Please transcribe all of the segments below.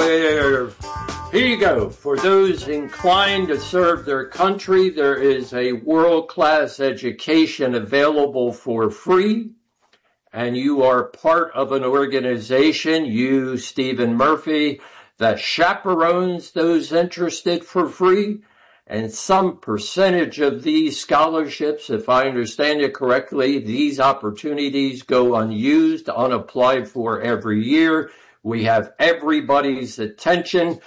Here you go. For those inclined to serve their country, there is a world-class education available for free, and you are part of an organization, you, Stephen Murphy, that chaperones those interested for free, and some percentage of these scholarships, if I understand it correctly, these opportunities go unused, unapplied for every year. We have everybody's attention.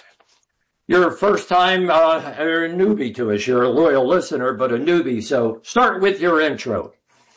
You're a first-time you're a newbie to us. You're a loyal listener, but a newbie. So start with your intro.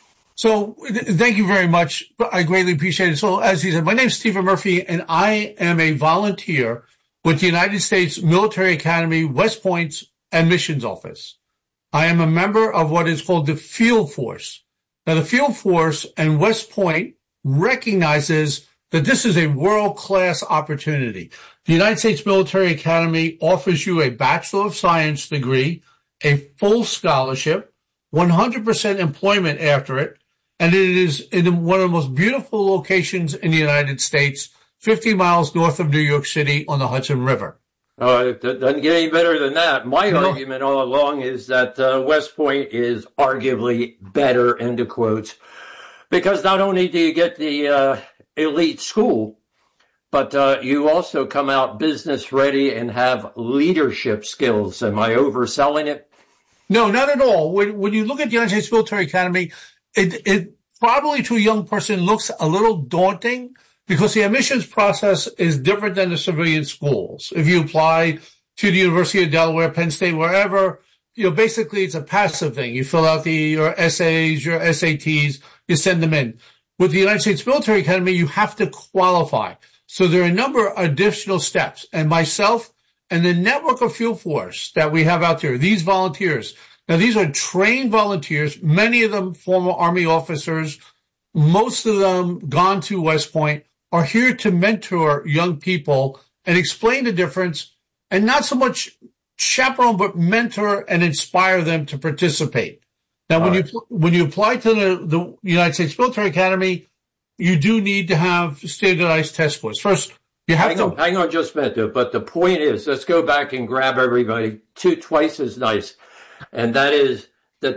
So thank you very much. I greatly appreciate it. So as he said, my name is Stephen Murphy, and I am a volunteer with the United States Military Academy, West Point's Admissions Office. I am a member of what is called the Field Force. Now, the Field Force and West Point recognizes that this is a world-class opportunity. The United States Military Academy offers you a Bachelor of Science degree, a full scholarship, 100% employment after it, and it is in one of the most beautiful locations in the United States, 50 miles north of New York City on the Hudson River. It doesn't get any better than that. My argument all along is that West Point is arguably better, end quotes, because not only do you get the elite school, but you also come out business ready and have leadership skills. Am I overselling it? No, not at all. When you look at the United States Military Academy, it probably to a young person looks a little daunting because the admissions process is different than the civilian schools. If you apply to the University of Delaware, Penn State, wherever, basically it's a passive thing. You fill out your essays, your SATs, you send them in. With the United States Military Academy, you have to qualify. So there are a number of additional steps. And myself and the network of Field Force that we have out there, these volunteers, now these are trained volunteers, many of them former Army officers, most of them gone to West Point, are here to mentor young people and explain the difference and not so much chaperone, but mentor and inspire them to participate. Now, when you apply to the United States Military Academy, you do need to have standardized test scores. First, you have to... Hang on just a minute, but the point is, let's go back and grab everybody twice as nice. And that is that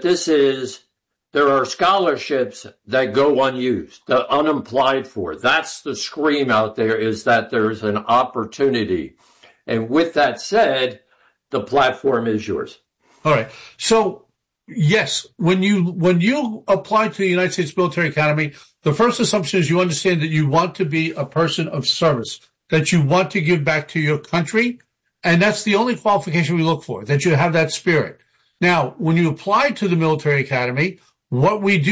there are scholarships that go unused, the unapplied for. That's the scream out there, is that there's an opportunity. And with that said, the platform is yours. All right. So, yes, when you apply to the United States Military Academy, the first assumption is you understand that you want to be a person of service, that you want to give back to your country, and that's the only qualification we look for, that you have that spirit. Now, when you apply to the Military Academy, what we do